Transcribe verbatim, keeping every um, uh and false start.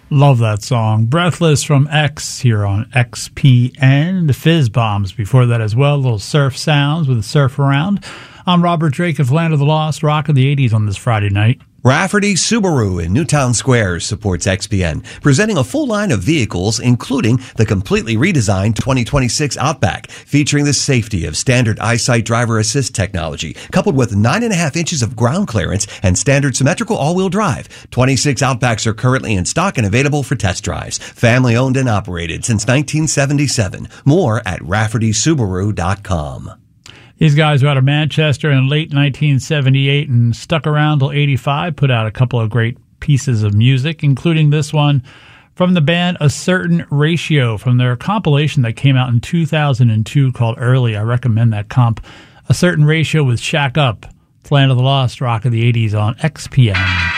Love that song. Breathless from X here on X P N. The Fizz Bombs before that as well. Little surf sounds with a surf around. I'm Robert Drake of Land of the Lost, rock of the eighties on this Friday night. Rafferty Subaru in Newtown Square supports X P N, presenting a full line of vehicles, including the completely redesigned twenty twenty-six Outback, featuring the safety of standard EyeSight driver assist technology, coupled with nine and a half inches of ground clearance and standard symmetrical all-wheel drive. twenty-six Outbacks are currently in stock and available for test drives. Family owned and operated since nineteen seventy-seven. More at rafferty subaru dot com. These guys were out of Manchester in late nineteen seventy-eight and stuck around till eighty-five, put out a couple of great pieces of music, including this one from the band A Certain Ratio from their compilation that came out in two thousand two called Early. I recommend that comp. A Certain Ratio with Shack Up. It's Land of the Lost, rock of the eighties on X P N.